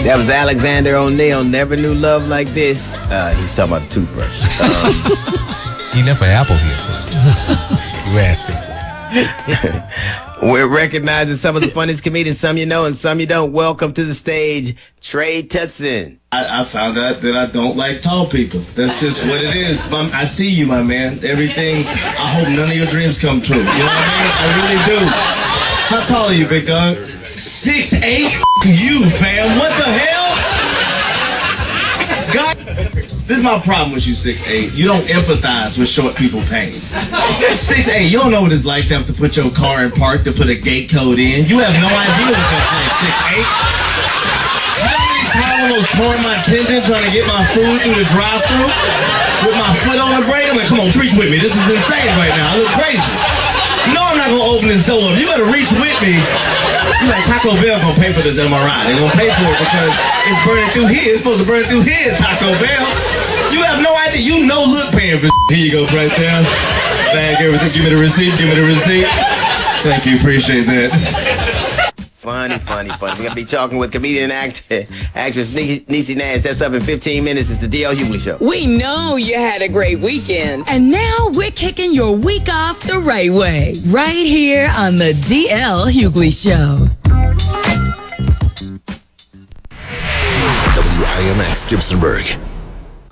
That was Alexander O'Neal. Never knew love like this. He's talking about the toothbrush. He left an apple here. You asked him. We're recognizing some of the funniest comedians, some you know and some you don't. Welcome to the stage, Trey Tutson. I found out that I don't like tall people. That's just what it is. I see you, my man. Everything, I hope none of your dreams come true. You know what I mean? I really do. How tall are you, big dog? 6'8"? You, fam. What the hell? God, this is my problem with you, 6'8". You don't empathize with short people pain. 6'8", you don't know what it's like to have to put your car in park to put a gate code in. You have no idea what that's like, 6'8". I almost tore my tendon trying to get my food through the drive-thru with my foot on the brake. I'm like, come on, reach with me. This is insane right now. I look crazy. You know I'm not going to open this door. You better reach with me. You like, Taco Bell going to pay for this MRI. They're going to pay for it because it's burning through here. It's supposed to burn through here, Taco Bell. You have no idea. You know look paying for Here you go, right there. Bag everything. Give me the receipt. Give me the receipt. Thank you. Appreciate that. Funny. We're going to be talking with comedian and actress Niecy Nash. That's up in 15 minutes. It's the DL Hughley Show. We know you had a great weekend. And now we're kicking your week off the right way. Right here on the DL Hughley Show. WIMX Gibsonburg.